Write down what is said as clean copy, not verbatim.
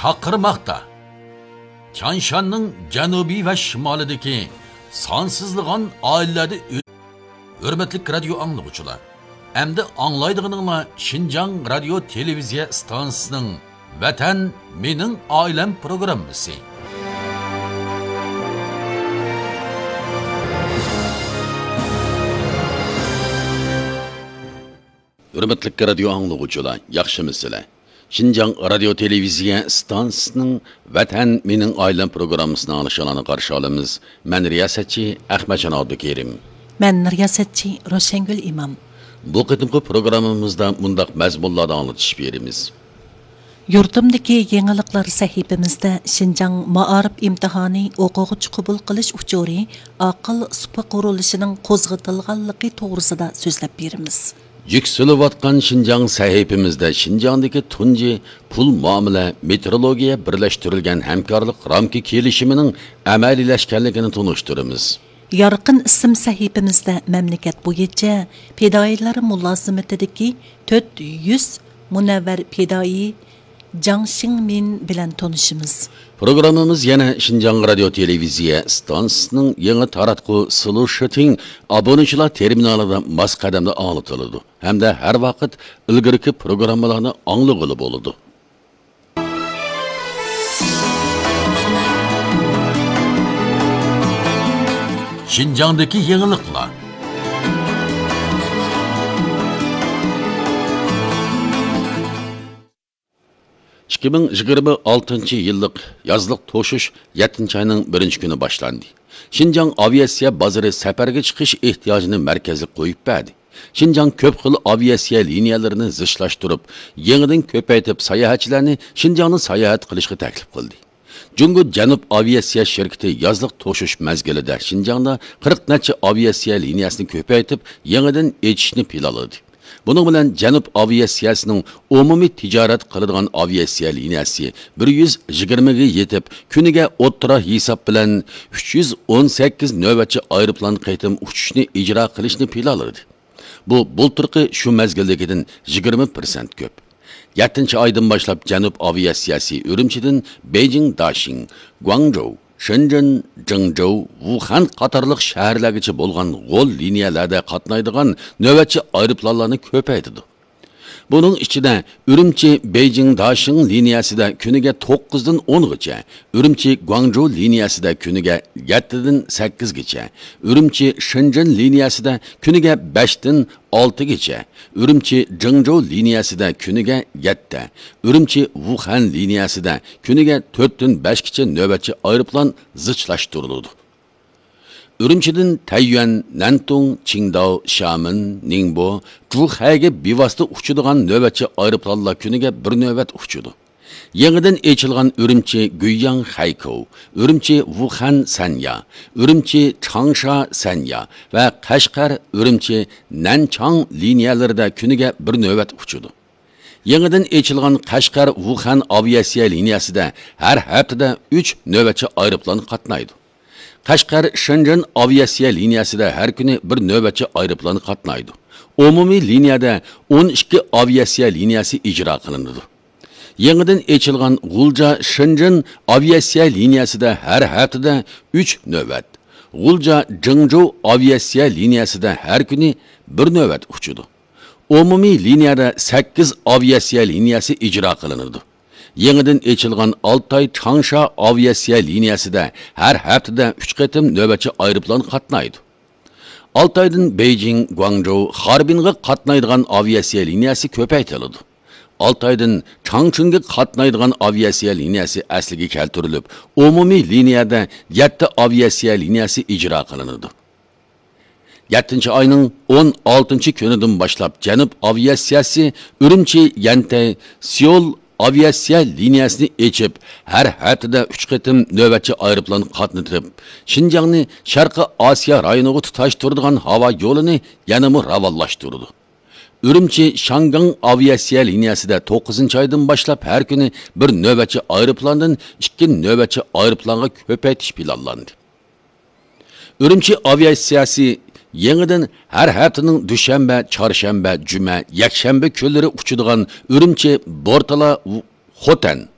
chaqirmoqda. Tianshanning janubiy va shimolidagi sonsizligan oilalarda hurmatli radio anglag'uchilar. Endi anglaydiganinglar Xinjiang radio televiziya stansiyasining Vatan mening oilam programmasi. Hurmatli radio anglag'uchilar, yaxshimisizlar? Xinjiang radio televiziya stansiyasining Vatan mening oilam programmasini anglashlarni qarshi olamiz. Men riyosatchi Ahmadjon Abdukerim. Men riyosatchi Roshangul Imom. Bu qitimqi programmamizda mundaq mazmunlarni anglatish beramiz. Yurtimdagi yangiliklar sahifamizda Xinjiang Maarif imtihoni o'quvchi qabul qilish uchuri aql supa qurilishining qo'zg'atilganligi to'g'risida so'zlab beramiz. Yükselivatkan Xinjiang sahifamizda Xinjiangdagi tunji pul muomala meteorologiya birlashtirilgan hamkorlik ramki kelishimining amaliylashganligini tunishtiramiz. Yorqin ism sahifamizda mamlakat bo'yicha fidoyilar mulozimatidagi 400 munavvar fidoyi Jiang Xingmin bilan tanishimiz. Programmamiz yana Xinjiang radio televiziya stansiyasining yangi taratqu solution obunachilar terminalida mos qadamda anglitiladi hamda har vaqt ilgirki programmalarni anglag'ili bo'ladi. Xinjiangdagi yangiliklar. Kimin 26 yıllık yazlık toşuş 7. ayının 1. günü başlandı. Xinjiang aviasiya bozori safarga chiqish ehtiyojini markazga qo'yib berdi. Xinjiang ko'p xil aviasiya liniyalarini zichlashtirib, yangidan ko'paytib sayohatchilarni Xinjiangni sayohat qilishga taklif qildi. Jungo Janub aviasiya shirkati yazlık toşuş mezgilida Xinjiangda 40 necha aviasiya liniyasini ko'paytib, yangidan echishni planladi. Bunun bilan Janub aviasiyasining umumiy tijorat qiladigan aviasiya liniyasi 120 ga yetib, kuniga o'ttira hisob bilan 318 navbatchi aeroplan qaytim uchishni ijro qilishni planladi. Bu bulturqi shu mezgildagidan 20% ko'p. 7 oydan boshlab Janub aviasiyasi Urumchidan Beijing, Daxing, Guangzhou, Shenzhen, Zhengzhou, Wuhan qatorliq shaharlargacha bo'lgan g'ol liniyalarda qatnaydigan navbatchi aeroplanlarni ko'paytirdi. Bunun ichida Urumchi, Beijing, Daxing liniyasida kuniga 9 dan 10 gacha, Urumchi, Guangzhou liniyasida kuniga 7 dan 8 gacha, Urumchi, Shenzhen liniyasida kuniga 5 dan 6 gacha, Urumchi, Zhengzhou liniyasida kuniga 7, Urumchi, Wuhan liniyasida kuniga 4 dan 5 gacha navbatchi aeroplan zichlashtirildi. Urumchidan Taiyuan, Nantong, Qingdao, Xiamen, Ningbo, Zhuhaiga bevosita uchadigan navbatchi aeroplanlar kuniga bir navbat uchadi. Yangidan echilgan Urumchi, Guiyang, Haikou, Urumchi, Wuhan, Sanya, Urumchi, Changsha, Sanya va Qashqar, Urumchi, Nanchang liniyalarida kuniga bir navbat uchadi. Yangidan echilgan Qashqar, Wuhan aviasiya liniyasida har haftada 3 navbatchi aeroplan qatnaydi. Qashqar Shenzhen aviasiya liniyasida har kuni bir navbatchi aeroplan qatnaydi. Umumiy liniyada 12 aviasiya liniyasi ijro qilinadi. Yangidan echilgan Gulja Shenzhen aviasiya liniyasida har haftada 3 navbat. Gulja Zhengzhou aviasiya liniyasida har kuni bir navbat uchadi. Umumiy liniyada 8 aviasiya liniyasi ijro qilinadi. Yangidan echilgan Altay Changsha aviasiya liniyasida har haftada 3 qatim navbatchi aeroplan qatnaydi. Altaydan Beijing, Guangzhou, Harbinga qatnaydigan aviasiya liniyasi ko'paytirildi. Altaydan Changchunga qatnaydigan aviasiya liniyasi asliga keltirilib, umumiy liniyada 7 aviasiya liniyasi ijro qilinadi. 7 oyning 16 kunidan boshlab Janub aviasiyasi Urumchi, Yantay, Seoul aviasiya liniyasini echib, har haftada 3 qatim navbatchi aeroplan qatnatib, Xinjiangni Sharqi Osiyo rayoniga tutashtiradigan havo yo'lini yanada ravonlashtirdi. Urumchi Shangang aviasiya liniyasida 9 oydan boshlab har kuni bir navbatchi aeroplandan 2 navbatchi aeroplanga ko'paytirish planlandi. Urumchi aviasiyasi yangidan har haftaning dushanba, chorshanba, juma, yakshanba kunlari uchadigan Urumchi, Bortala, Xotan